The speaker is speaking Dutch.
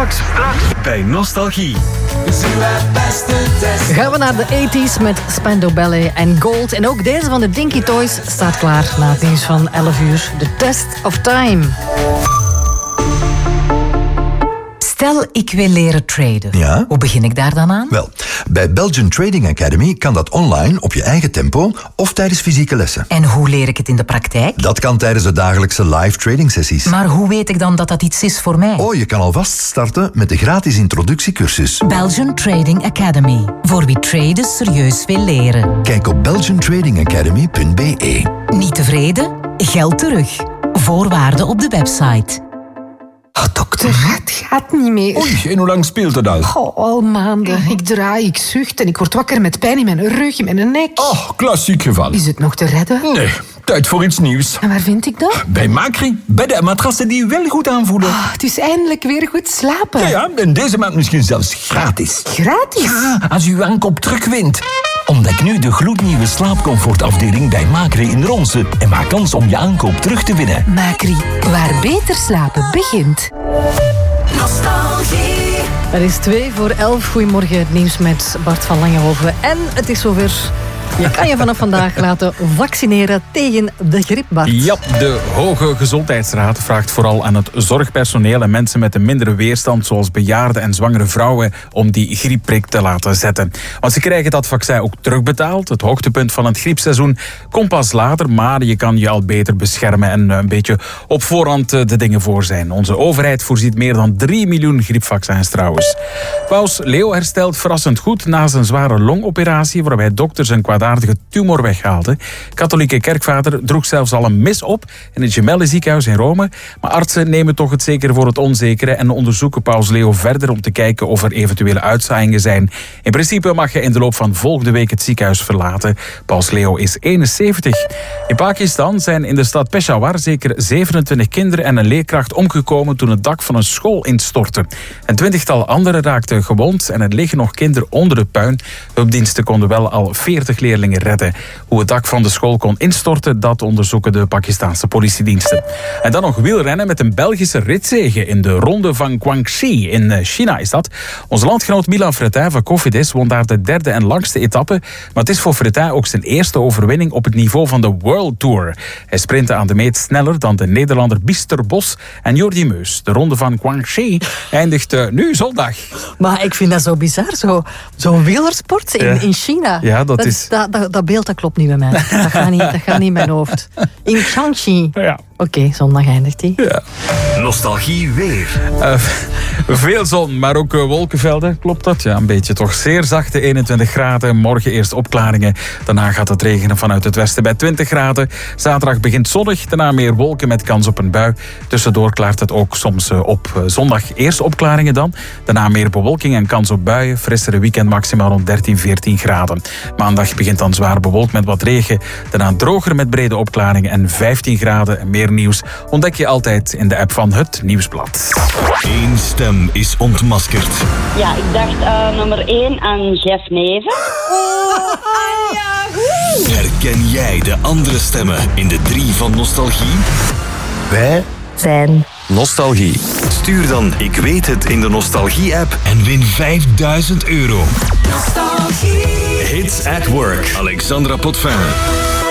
Straks bij Nostalgie. Gaan we naar de 80s met Spandau Ballet en Gold. En ook deze van de Dinky Toys staat klaar na het nieuws van 11 uur. The Test of Time. Stel, ik wil leren traden. Ja? Hoe begin ik daar dan aan? Wel, bij Belgian Trading Academy kan dat online op je eigen tempo of tijdens fysieke lessen. En hoe leer ik het in de praktijk? Dat kan tijdens de dagelijkse live trading sessies. Maar hoe weet ik dan dat dat iets is voor mij? Oh, je kan alvast starten met de gratis introductiecursus. Belgian Trading Academy. Voor wie traden serieus wil leren. Kijk op belgiantradingacademy.be. Niet tevreden? Geld terug. Voorwaarden op de website. Oh, dokter, het gaat niet meer. Oei, en hoe lang speelt het al? Oh, al maanden. Ik draai, ik zucht en ik word wakker met pijn in mijn rug, in mijn nek. Oh, klassiek geval. Is het nog te redden? Nee, tijd voor iets nieuws. En waar vind ik dat? Bij Macri, bij de matrassen die wel goed aanvoelen. Oh, het is eindelijk weer goed slapen. Ja, en deze maand misschien zelfs gratis. Gratis? Ja, als u aankoop terugwint. Ontdek nu de gloednieuwe slaapcomfortafdeling bij Macri in Ronse en maak kans om je aankoop terug te winnen. Macri, waar beter slapen begint. Nostalgie. Het is 11:02. Goedemorgen, het nieuws met Bart van Langenhoven. En het is zover. Je kan je vanaf vandaag laten vaccineren tegen de griep, Bart. Ja, de Hoge Gezondheidsraad vraagt vooral aan het zorgpersoneel en mensen met een mindere weerstand, zoals bejaarden en zwangere vrouwen, om die griepprik te laten zetten. Want ze krijgen dat vaccin ook terugbetaald. Het hoogtepunt van het griepseizoen komt pas later, maar je kan je al beter beschermen en een beetje op voorhand de dingen voor zijn. Onze overheid voorziet meer dan 3 miljoen griepvaccins trouwens. Paus Leo herstelt verrassend goed na zijn zware longoperatie, waarbij dokters een kwaadaardige tumor weghaalden. Katholieke kerkvader droeg zelfs al een mis op in het Gemelli ziekenhuis in Rome. Maar artsen nemen toch het zekere voor het onzekere en onderzoeken Paus Leo verder om te kijken of er eventuele uitzaaiingen zijn. In principe mag hij in de loop van volgende week het ziekenhuis verlaten. Paus Leo is 71. In Pakistan zijn in de stad Peshawar zeker 27 kinderen en een leerkracht omgekomen toen het dak van een school instortte. Een 20-tal anderen raakten gewond en er liggen nog kinderen onder de puin. Hulpdiensten konden wel al 40 leerlingen redden. Hoe het dak van de school kon instorten, dat onderzoeken de Pakistanse politiediensten. En dan nog wielrennen met een Belgische ritzege in de ronde van Guangxi in China is dat. Onze landgenoot Milan Fretin van Cofidis won daar de derde en langste etappe. Maar het is voor Fretin ook zijn eerste overwinning op het niveau van de World Tour. Hij sprintte aan de meet sneller dan de Nederlander Biester Bos en Jordi Meus. De ronde van Guangxi eindigt nu zondag. Maar ik vind dat zo bizar, zo'n wielersport in China. Ja, dat is... Dat beeld dat klopt niet bij mij. Dat gaat niet in mijn hoofd. In Guangxi. Ja. Oké, zondag eindigt die. Ja. Nostalgie weer. Veel zon, maar ook wolkenvelden. Klopt dat? Ja, een beetje toch. Zeer zachte 21 graden. Morgen eerst opklaringen. Daarna gaat het regenen vanuit het westen bij 20 graden. Zaterdag begint zonnig. Daarna meer wolken met kans op een bui. Tussendoor klaart het ook soms op. Zondag eerst opklaringen dan. Daarna meer bewolking en kans op buien. Frissere weekend maximaal rond 13, 14 graden. Maandag begint dan zwaar bewolkt met wat regen. Daarna droger met brede opklaringen en 15 graden. En meer nieuws ontdek je altijd in de app van Het Nieuwsblad. Eén stem is ontmaskerd. Ja, ik dacht nummer 1 aan Jeff Neven. Herken jij de andere stemmen in de 3 van Nostalgie? Wij zijn Nostalgie. Stuur dan Ik weet het in de Nostalgie-app en win €5000. Nostalgie. Hits at Work. Alexandra Potvin.